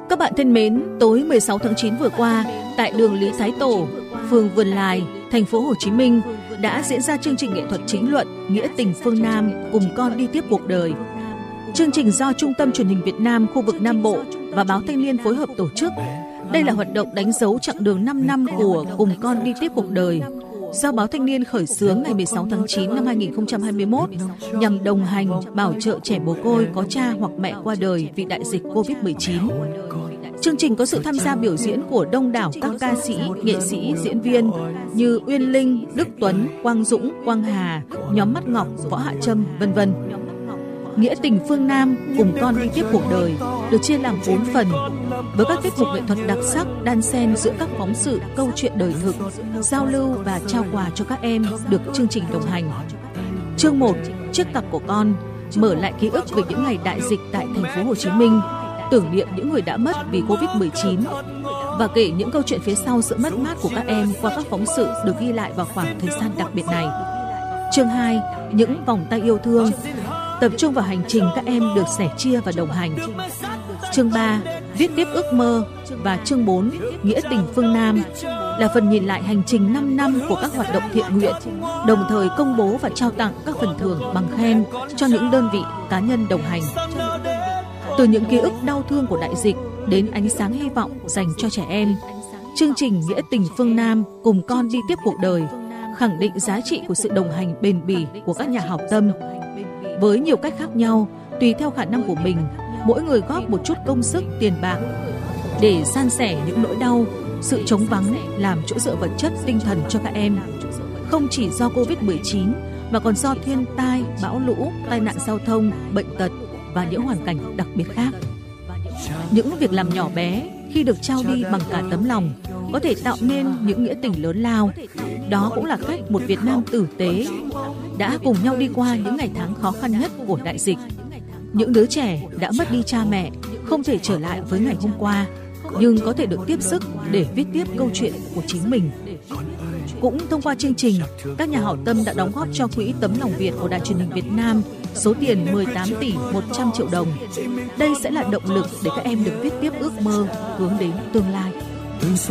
Các bạn thân mến, tối 16 tháng 9 vừa qua, tại đường Lý Thái Tổ, phường Vườn Lài, thành phố Hồ Chí Minh đã diễn ra chương trình nghệ thuật chính luận Nghĩa tình phương Nam cùng con đi tiếp cuộc đời. Chương trình do Trung tâm Truyền hình Việt Nam khu vực Nam Bộ và Báo Thanh niên phối hợp tổ chức. Đây là hoạt động đánh dấu chặng đường 5 năm của Cùng con đi tiếp cuộc đời, do Báo Thanh niên khởi xướng ngày 16 tháng 9 năm 2021 nhằm đồng hành bảo trợ trẻ mồ côi có cha hoặc mẹ qua đời vì đại dịch Covid-19. Chương trình có sự tham gia biểu diễn của đông đảo các ca sĩ, nghệ sĩ, diễn viên như Uyên Linh, Đức Tuấn, Quang Dũng, Quang Hà, nhóm Mắt Ngọc, Võ Hạ Trâm, v.v. Nghĩa tình phương Nam cùng con đi tiếp cuộc đời được chia làm 4 phần, với các tiết mục nghệ thuật đặc sắc đan xen giữa các phóng sự, câu chuyện đời thực, giao lưu và trao quà cho các em được chương trình đồng hành. Chương 1, Chiếc cặp của con, mở lại ký ức về những ngày đại dịch tại thành phố Hồ Chí Minh, tưởng niệm những người đã mất vì Covid-19 và kể những câu chuyện phía sau sự mất mát của các em qua các phóng sự được ghi lại vào khoảng thời gian đặc biệt này. Chương 2, Những vòng tay yêu thương, tập trung vào hành trình các em được sẻ chia và đồng hành. Chương 3, Viết tiếp ước mơ và chương 4, Nghĩa tình phương Nam là phần nhìn lại hành trình 5 năm của các hoạt động thiện nguyện, đồng thời công bố và trao tặng các phần thưởng bằng khen cho những đơn vị, cá nhân đồng hành. Từ những ký ức đau thương của đại dịch đến ánh sáng hy vọng dành cho trẻ em, chương trình Nghĩa tình phương Nam cùng con đi tiếp cuộc đời khẳng định giá trị của sự đồng hành bền bỉ của các nhà hảo tâm. Với nhiều cách khác nhau, tùy theo khả năng của mình, mỗi người góp một chút công sức, tiền bạc để san sẻ những nỗi đau, sự trống vắng làm chỗ dựa vật chất tinh thần cho các em. Không chỉ do Covid-19 mà còn do thiên tai, bão lũ, tai nạn giao thông, bệnh tật và những hoàn cảnh đặc biệt khác. Những việc làm nhỏ bé khi được trao đi bằng cả tấm lòng có thể tạo nên những nghĩa tình lớn lao. Đó cũng là cách một Việt Nam tử tế đã cùng nhau đi qua những ngày tháng khó khăn nhất của đại dịch. Những đứa trẻ đã mất đi cha mẹ không thể trở lại với ngày hôm qua, nhưng có thể được tiếp sức để viết tiếp câu chuyện của chính mình. Cũng thông qua chương trình, các nhà hảo tâm đã đóng góp cho Quỹ Tấm lòng Việt của Đài Truyền hình Việt Nam số tiền 18 tỷ 100 triệu đồng. Đây sẽ là động lực để các em được viết tiếp ước mơ, hướng đến tương lai.